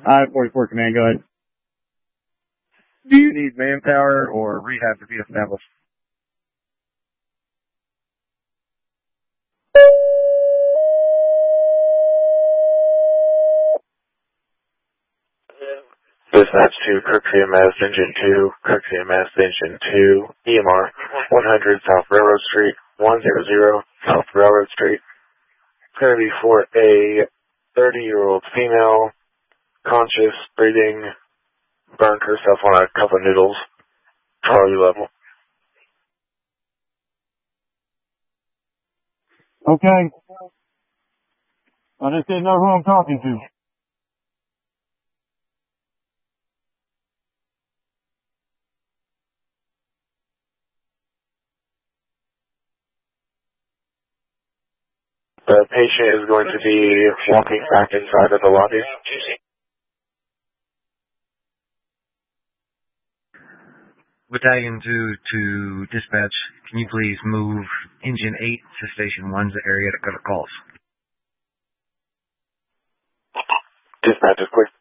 I-44 Command, go ahead. Do you need manpower or rehab to be established? Dispatch to Kirk CMS Engine 2, Kirk CMS Engine 2, EMR 100 South Railroad Street, 100 South Railroad Street. It's going to be for a 30-year-old female, conscious, breathing, burned herself on a cup of noodles, Charlie level. Okay. I just didn't know who I'm talking to. The patient is going to be walking back inside of the lobby. Battalion 2 to dispatch, can you please move Engine 8 to Station 1's area to cover calls? Dispatch is quick